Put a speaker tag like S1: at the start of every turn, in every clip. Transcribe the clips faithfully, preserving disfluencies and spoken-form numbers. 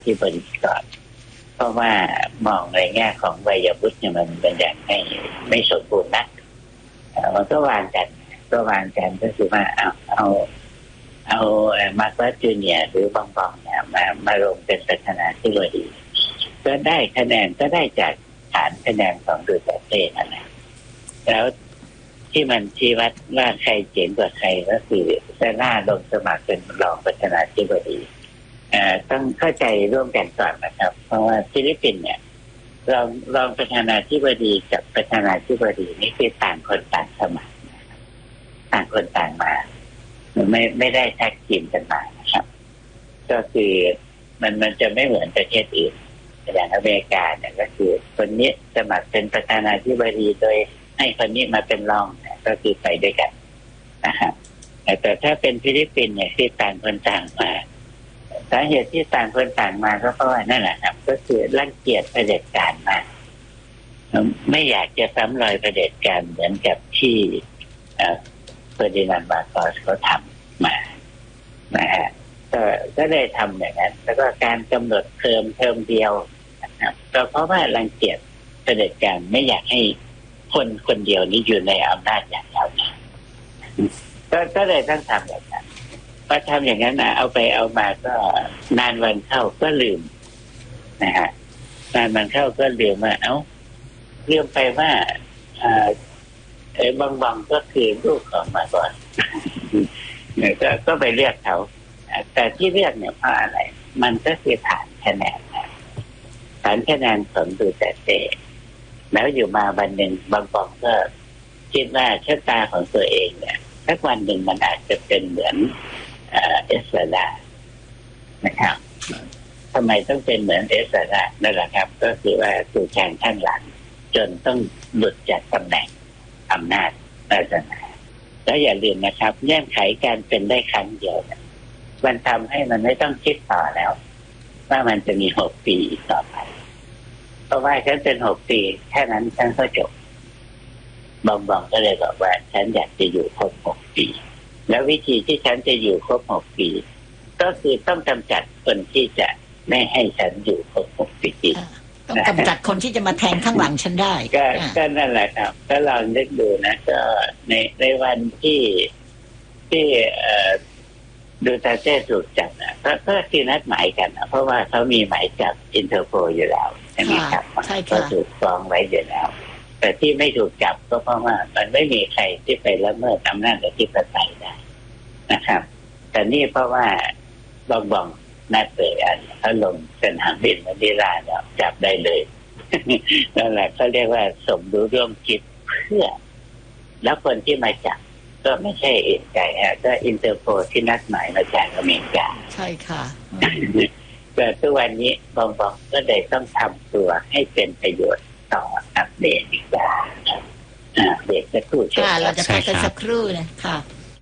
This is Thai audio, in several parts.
S1: ธิบดีก่อนเพราะว่ามองในแง่ของวัยวุฒิเนี่ยมันเป็นอย่างไม่ไม่สมบูรณ์นักมันก็วางกันก็วางกันก็คือว่าเอาเอาเอามาร์คจูเนียร์หรือบองบองเนี่ยมามาลงเป็นประธานาธิบดีก็ได้คะแนนก็ได้จากฐานคะแนนของดูเตเต้นั่นแหละแล้วที่มันชี้วัดว่าใครเจ๋งกว่าใครก็คือเซน่าลงสมัครเป็นรองประธานาธิบดีต้องเข้าใจร่วมกันก่อนนะครับเพราะว่าฟิลิปปินส์เนี่ยรองรองประธานาธิบดีกับประธานาธิบดีนี่คือต่างคนต่างสมัครต่างคนต่างมาไม่ไม่ได้แท็กทีมกันมานะครับก็คือมันมันจะไม่เหมือนประเทศอื่นอย่างอเมริกาเนี่ยก็คือคนนี้สมัครเป็นประธานาธิบดีโดยให้คนนี้มาเป็นรองเนี่ยก็คือไปด้วยกันนะครับแต่ถ้าเป็นฟิลิปปินส์เนี่ยที่ต่างคนต่างมาสาเหตุที่ต่างคนต่างมาก็เพราะว่านั่นแหละครับก็คือรังเกียจเผด็จการมากไม่อยากจะซ้ำรอยเผด็จการเหมือนกับที่เฟอร์ดินานด์ มาร์โกสเขาทำมานะฮะก็ก็ได้ทำอย่างนั้นแล้วก็การกำหนดเทอมเทอมเดียวนะครับก็เพราะว่ารังเกียจเผด็จการไม่อยากให้คนคนเดียวนี้อยู่ในอำนาจอย่างยาวนานก็ก็เลยต้องทำอย่างนั้นพอทำอย่างนั้นนะเอาไปเอามาก็นานวันเข้าก็ลืมนะฮะนานวันเข้าก็ลืมว่าเอ้าลืมไปว่าไอ้บางบางก็คือลูกของมาก่อนเนี่ยก็ก็ไปเรียกเขาแต่ที่เรียกเนี่ยเพราะอะไรมันก็คือฐานคะแนนฐานคะแนนของดูเตเต้แล้วอยู่มาวันหนึ่งบางบางก็คิดว่าชะตาของตัวเองเนี่ยสักวันหนึ่งมันอาจจะเป็นเหมือนเอสเตอร่านะครับทำไมต้องเป็นเหมือนเอสเตอร่านั่นแหละครับก็คือว่าถูกแข่งข้างหลังจนต้องหลุดจากตำแหน่งอำนาจศาสนาแล้วอย่าลืมนะครับเงื่อนไขการเป็นได้ครั้งเดียวมันทำให้มันไม่ต้องคิดต่อแล้วว่ามันจะมีหกปีต่อไปเพราะว่าฉันเป็นหกปีแค่นั้นฉันก็จบบองบองก็เลยบอกว่าฉันอยากจะอยู่ครบหกปีแล้ววิธีที่ฉันจะอยู่ครบหกปีก็คือต้องกำจัดคนที่จะไม่ให้ฉันอยู่ครบหกปี
S2: ต้องกำจัดคนที่จะมาแทงข้างหลังฉันได้
S1: ก็ก็นั่นแหละครับก็ลองนึกดูนะก็ในในวันที่ที่ดูเตเต้ถูกจับนะก็ก็คือนัดหมายกันนะเพราะว่าเขามีหมายจับอินเตอร์โพลอยู่แล้วใช่ไหมครับก็ถูกฟ้องไว้อยู่แล้วแต่ที่ไม่ถูกจับก็เพราะว่ามันไม่มีใครที่ไปละเมิดอำนาจอธิปไตยได้นะครับแต่นี่เพราะว่าบองบองนัดเปิดอันเขาลงสนามบินมะนิลาแล้วจับได้เลยนั่นแหละเขาเรียกว่าสมรู้ร่วมคิดเพื่อแล้วคนที่มาจับก็ไม่ใช่เอกใจฮะก็อินเตอร์โพลที่นัดหมายมาจากอเมริกา
S2: ใช่ค่ะ
S1: แต่ทุกวันนี้บองบองก็เลยต้องทำตัวให้เป็นประโยชน์ต่ออัปเดตอีกอย่างอ่าเด็กจะพูดใช่
S2: ค่ะเราจะพักกันสักครู่นะค่ะ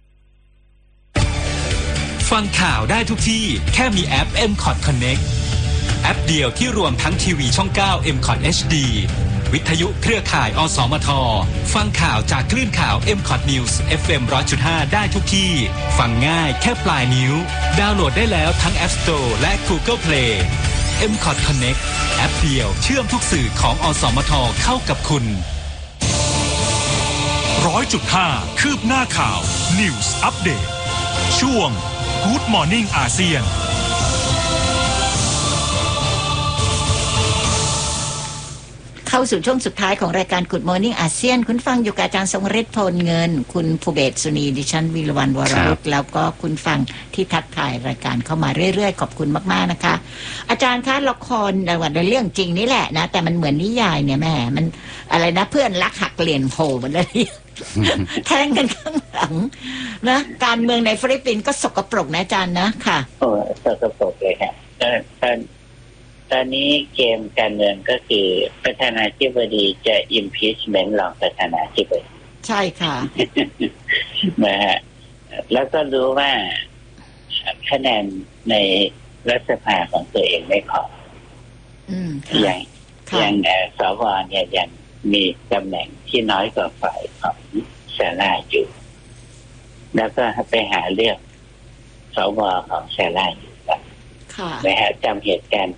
S3: ฟังข่าวได้ทุกที่แค่มีแอป เอ็ม คอท Connect แอปเดียวที่รวมทั้งทีวีช่องเก้า เอ็ม คอท เอช ดี วิทยุเครือข่ายอสมทฟังข่าวจากคลื่นข่าว เอ็ม คอท News เอฟ เอ็ม หนึ่งร้อยจุดห้า ได้ทุกที่ฟังง่ายแค่ปลายนิ้วดาวน์โหลดได้แล้วทั้ง App Store และ Google Play เอ็ม คอท Connect แอปเดียวเชื่อมทุกสื่อของอสมทเข้ากับคุณ
S4: หนึ่งร้อยจุดห้า คืบหน้าข่าว News Update ช่วง Good Morning อาเซียน
S2: เข้าสู่ช่วงสุดท้ายของรายการ Good Morning อาเซียนคุณฟังอยู่กับอาจารย์ทรงฤทธิ์พลเงินคุณภูเบศรสุนีดิฉันวีรวรรณวรรุตแล้วก็คุณฟังที่ทักทายรายการเข้ามาเรื่อยๆขอบคุณมากๆนะคะอาจารย์คะละครในเรื่องจริงนี่แหละนะแต่มันเหมือนนิยายเนี่ยแม่มันอะไรนะเพื่อนรักหักเหลี่ยมโหมันอะไรแทงกันข้างหลังนะการเมืองในฟิลิปปินส์ก็สกปรกนะอาจารย์นะค่ะ
S1: โอ้สกปรกเลยครับตอนตอนนี้เกมการเมืองก็คือประธานาธิบดีจะ impeachment รองประธานาธิบดี
S2: ใช่ค่ะ
S1: นะฮะแล้วก็รู้ว่าคะแนนในรัฐสภาของตัวเองไม่พออย่างอย่างสวเนี่ยยังมีตำแหน่งที่น้อยกว่าฝ่ายของซาร่าอยู่แล้วก็ไปหาเรื่องสวของซาร่าอยู่กัน
S2: ค่ะ
S1: นะฮะจำเหตุการณ์